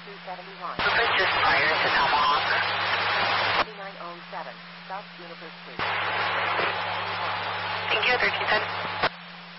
271. Cooper just prior to Tomahawk. 2907, South Juniper Street. 271. Thank you, 1310.